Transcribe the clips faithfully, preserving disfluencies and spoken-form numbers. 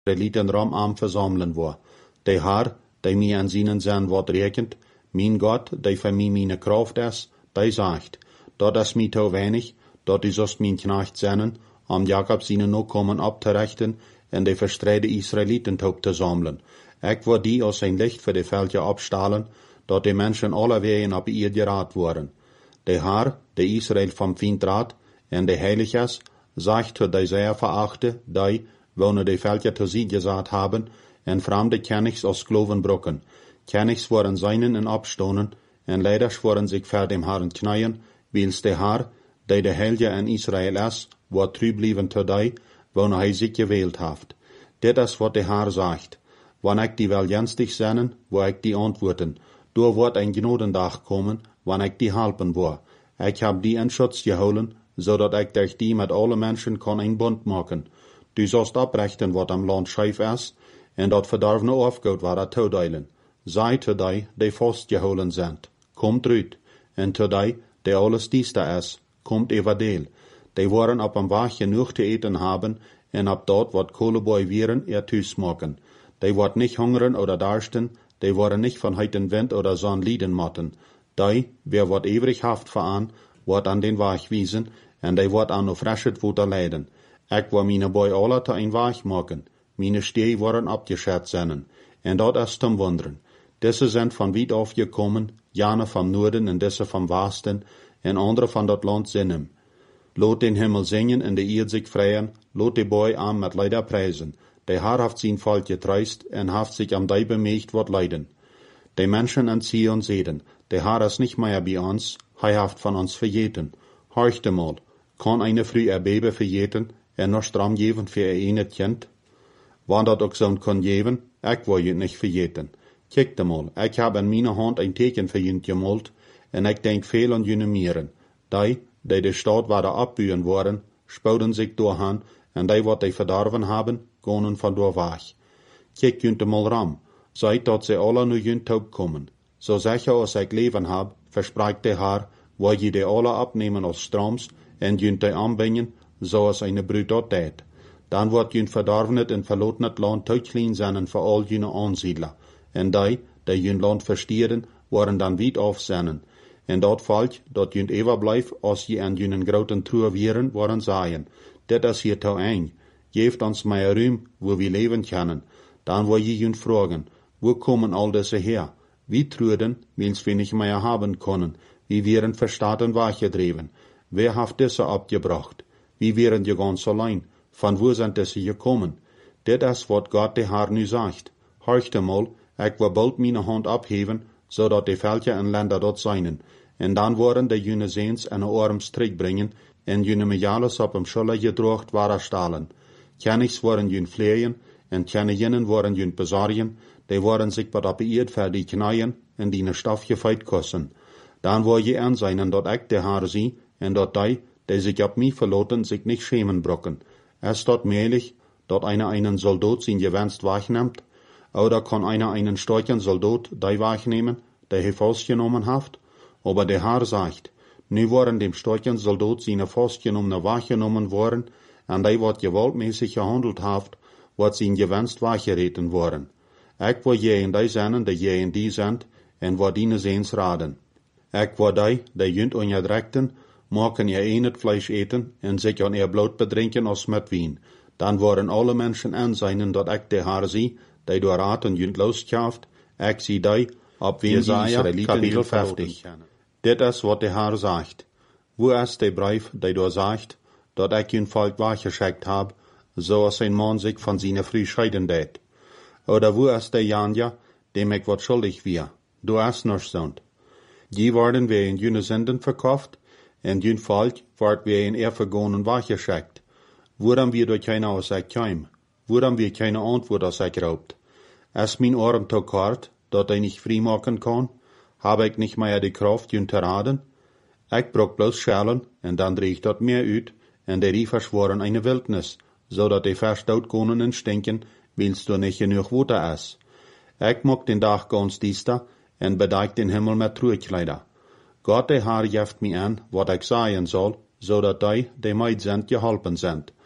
Israeliten ram am versammeln war. Der Herr, der mir an seinen sein Wort rekent, mein Gott, der für mich meine Kraft ist, der sagt, dort ist mir zu wenig, dort ist es mein Knecht seinen, am Jakob seine Nachkommen abzurechten, und die verstreite Israeliten zu sammeln. Ich war die aus sein Licht für die Völker abstahlen, dort die Menschen alle wegen ab ihr gerat waren. Der Herr, der Israel vom Feind rat, und der heilig ist, sagt zu der sehr verachte, die, wohne die Völker zu sie gesagt haben, en fremde Königs aus Sklaven brucken. Königs waren seinen in Abstonen, en leider schworen sich vor dem Herrn knien, wils der Herr, der der Heilige in Israel ist, war treu blieben zu die, wohne er sich gewählt haft. Dit ist, was der Herr sagt. Wann ich die wel jenstig sennen, wo ich die antworten. Du wird ein Gnodendach kommen, wann ich die halpen war. Ich hab die in Schutz geholen, so dat ich durch die mit alle Menschen kann ein Bund machen. Du sollst abrechten, wat am Land scheif ist, en dat verdarfene Aufgut war er toedeilen. Sei zu die, die festgeholen sind, kommt rüt, en zu die, die alles diester ist, kommt evadeel. Die waren ab am Wach genug zu eten haben, en ab dort wat Kohleboy viren ihr Tüß machen. Die wat nicht hungern oder darsten, die waren nicht von heiten Wind oder Sonn lieden matten. Die, wer wat ewig haft veran, wat an den Wach wiesen, en die wat an no freshet Wuter leiden. Ich war meine Boy alle te ein Wach machen. Meine Steh waren abgeschert sennen. En dat ist zum Wundern. Diese sind von weit auf gekommen, jane vom Norden en diese vom Westen, en andere von dat Land Sinnem. Lot den Himmel singen en de Erd sich freien, lot de Boy am mit Leider preisen. Der Herr haft sein Volk getreist en haft sich am Dei bemächt wat leiden. De Menschen an Zion sehen, der Herr ist nicht mehr bei uns, hei haft von uns verjeten. Horchte mal, kann eine früh erbebe verjeten, en noch stramm geben für er einet Kind? Wann dat auch so kann geben, ich will jüt nicht verjeten. Kijkt mal, ich hab in meiner Hand ein Teken für jüt gemalt, en ich denk viel an jüne Mieren. Die, die de Stadt waren abbühen worden, spouden sich durchhan, en die, wat die verdarven haben, gonen von door weg. Kijkt jünt mal ram, seit dat sie alle nu jünt taub kommen. So sicher als ich leben hab, versprecht der Herr, wo je die alle abnehmen als Stroms, en jünt die anbringen, so als eine Brüt dort tät. Dan wordt jün verdarvenet en verlotenet land tuitklein zijn voor al jüne aansiedler. En die, die jün land verstieren, worden dan weit aufsennen. En dat valt, dat jün ever blijf, als je aan jünen groten truhe vieren, worden zaaien. Dit is hier te eng. Geeft ons meer ruim, wo wir leben können. Dan wil je jün fragen, wo kommen all diese her? Wie truden, wils wir nicht mehr haben können, wie wären verstaten wachgedreven. Wer haft diese abgebracht? Wie wären die ganz allein? Von wo sind diese gekommen? Dit is wat Gott der Herr nu sagt. Horchte mal, ich will bald meine Hand abheben, so dat die Völker en Länder dort seien. En dan worden de jüne Seens en Orms terugbringen, en jüne Mejales op hem Schulle gedrocht waren stalen. Königs worden jün fleien, en Königinnen worden jün besargen, die worden sich bad abbeirrt für die Kneien, en die ne Stoff gefeit kosten. Dan wo je an sein, dat ich der Herr sie, en dat die, die sich ab mich verloten, sich nicht schämen brocken. Es dort mählich, dort einer einen Soldat sein Gewänst wahrnimmt, oder kann einer einen starken Soldat die wahrnehmen, der er festgenommen haft, aber der Herr sagt, nu waren dem starken Soldat seine festgenommene wahrgenommen worden, und die wird gewaltmäßig gehandelt haft, wird sein Gewänst wahrgereten worden. Ich war je in die seinen, die je in die sind, en war die Sehens raden. Ich war die, die jünt ungedreckten, maken ihr einet Fleisch eten en sich an ihr Blut bedrinken als mit Wien. Dan waren alle Menschen anseinen, dat ik der Herr sie, die door Rat und jünt losgehaft, ich sie die, ab wie die Israeliten fünfzig. Dit is wat der Herr sagt. Wo ist der Brief, der door sagt, dat ich jünt Volk wahrgeschickt hab, so als ein Mann sich von seiner Früh scheiden dät? Oder wo ist der Janja, dem ich wat schuldig wir? Du hast noch sind. Die worden wir in jüne Sünden verkauft, en jün Volk ward wir in er vergonen wahrgeschickt. Woran wir durch keine Aussage kämen? Woran wir keine Antwort aus euch raubt? Ist mein Arm zu kort, dat ich nicht frei machen kann? Habe ich nicht mehr die Kraft, jün zu raden? Ich brauch bloß Schalen, en dann dreh ich dort mehr ut, en der Riefer schworen eine Wildnis, so dat die fast outkonen en stinken, willst du nicht genug Wasser ist. Ich mag den Dach ganz diester, en bedeck den Himmel mit Truhkleider. Gott der Herr jeft mich an, wat ich sagen soll, so dat die, die meid sind, geholpen sind.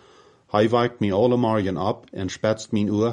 Hij wekt mij alle morgen op en spetst mijn oor